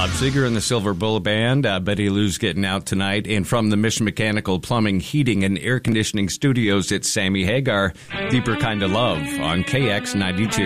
Bob Seger and the Silver Bullet Band. Betty Lou's getting out tonight. And from the Mission Mechanical Plumbing, Heating, and Air Conditioning Studios, it's Sammy Hagar. Deeper Kind of Love on KX92.